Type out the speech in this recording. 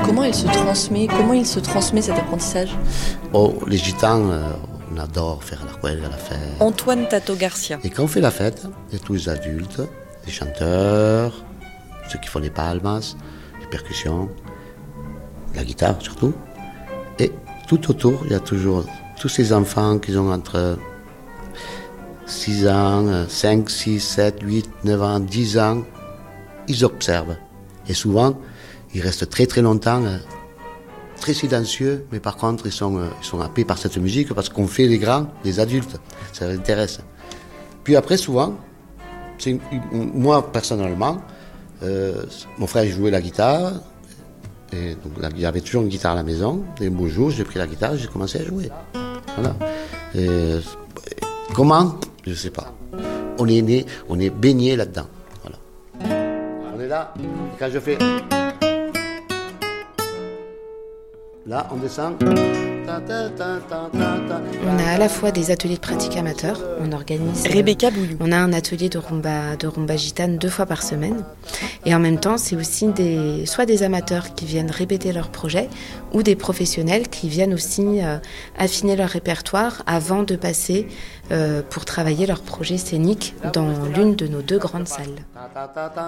Comment il se transmet cet apprentissage? Les gitans, on adore faire la cueille à la fête. Antoine Tato-Garcia. Et quand on fait la fête, il y a tous les adultes, les chanteurs, ceux qui font les palmas, les percussions, la guitare surtout. Et tout autour, il y a toujours tous ces enfants qui ont entre 6 ans, 5, 6, 7, 8, 9 ans, 10 ans. Ils observent. Et souvent, ils restent très très longtemps, très silencieux, mais par contre, ils sont happés par cette musique parce qu'on fait les grands, les adultes. Ça les intéresse. Puis après, souvent, moi personnellement, mon frère jouait la guitare. Et donc, il y avait toujours une guitare à la maison. Et un beau jour, j'ai pris la guitare et j'ai commencé à jouer. Voilà. Et, comment? Je ne sais pas. On est né, on est baigné là-dedans. Voilà. On est là. Et quand je fais... Là, on descend. On a à la fois des ateliers de pratique amateurs, on organise. Rebecca Bouillou. On a un atelier de rumba gitane 2 fois par semaine. Et en même temps, c'est aussi soit des amateurs qui viennent répéter leurs projets ou des professionnels qui viennent aussi affiner leur répertoire avant de passer pour travailler leur projet scénique dans l'une de nos 2 grandes salles.